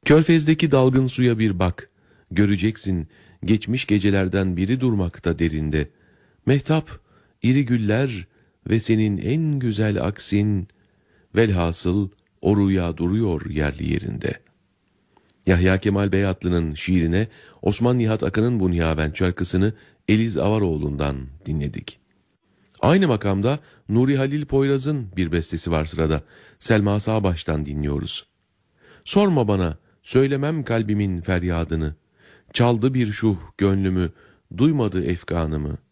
Körfezdeki dalgın suya bir bak, göreceksin geçmiş gecelerden biri durmakta derinde. Mehtap, iri güller ve senin en güzel aksin, velhasıl o rüya duruyor yerli yerinde. Yahya Kemal Beyatlı'nın şiirine Osman Nihat Akın'ın bu Nihavent şarkısını Eliz Avaroğlu'ndan dinledik. Aynı makamda Nuri Halil Poyraz'ın bir bestesi var sırada. Selma Sağbaş'tan dinliyoruz. Sorma bana, söylemem kalbimin feryadını. Çaldı bir şuh gönlümü, duymadı efkanımı.